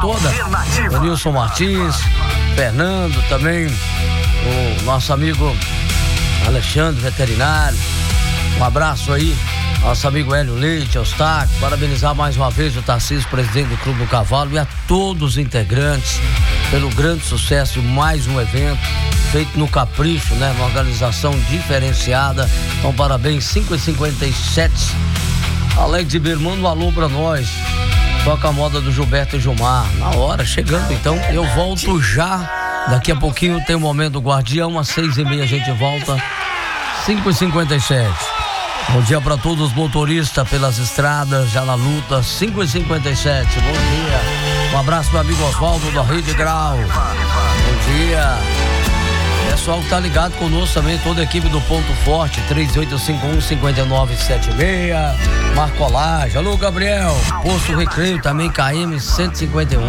toda. O Nilson Martins, Fernando também, o nosso amigo Alexandre, veterinário. Um abraço aí, nosso amigo Hélio Leite, Eustáquio. Parabenizar mais uma vez o Tarcísio, presidente do Clube do Cavalo, e a todos os integrantes pelo grande sucesso de mais um evento feito no capricho, né? Uma organização diferenciada. Então, parabéns, 5h57. Alex Ribeiro, manda um alô pra nós. Toca a moda do Gilberto e Gilmar. Na hora, chegando então. Eu volto já. Daqui a pouquinho tem o momento do Guardião. Às 6h30 a gente volta. 5h57. Bom dia para todos os motoristas pelas estradas, já na luta. 5h57. Bom dia. Um abraço pro amigo Oswaldo da Rede Grau. Bom dia. Pessoal que tá ligado conosco também, toda a equipe do Ponto Forte, 3851-5976, Marcolagem, alô Gabriel, Posto Recreio também, KM 151.